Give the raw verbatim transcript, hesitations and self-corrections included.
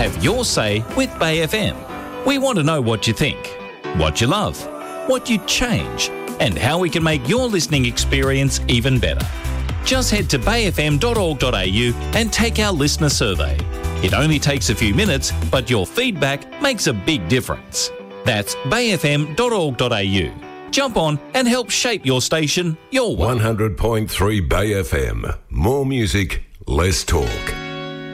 Have your say with Bay F M. We want to know what you think, what you love, what you'd change, and how we can make your listening experience even better. Just head to bay f m dot org dot a u and take our listener survey. It only takes a few minutes, but your feedback makes a big difference. That's bay f m dot org dot a u. Jump on and help shape your station your way. one hundred point three Bay F M. More music, less talk.